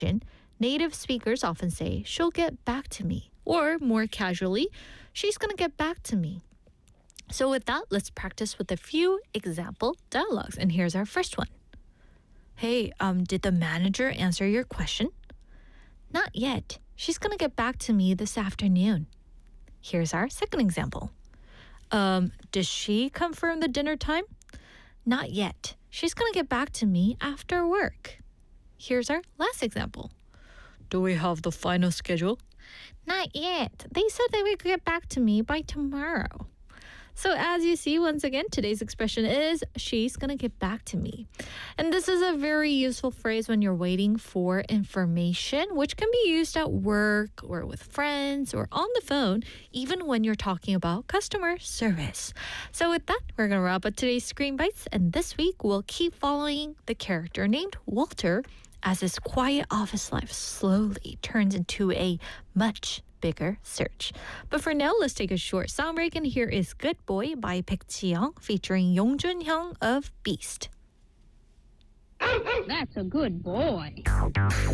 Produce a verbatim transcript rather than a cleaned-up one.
native speakers often say, she'll get back to me. Or more casually, she's going to get back to me. So with that, let's practice with a few example dialogues. And here's our first one. Hey, um, did the manager answer your question? Not yet. She's going to get back to me this afternoon. Here's our second example. Um, did she confirm the dinner time? Not yet. She's going to get back to me after work. Here's our last example. Do we have the final schedule? Not yet. They said they would get back to me by tomorrow. So as you see, once again, today's expression is, she's going to get back to me. And this is a very useful phrase when you're waiting for information, which can be used at work or with friends or on the phone, even when you're talking about customer service. So with that, we're going to wrap up today's Screen Bites. And this week, we'll keep following the character named Walter as his quiet office life slowly turns into a much bigger search. But for now, let's take a short sound break, and here is Good Boy by Baek Ji-young featuring Yong Jun-hyung of Beast. That's a good boy.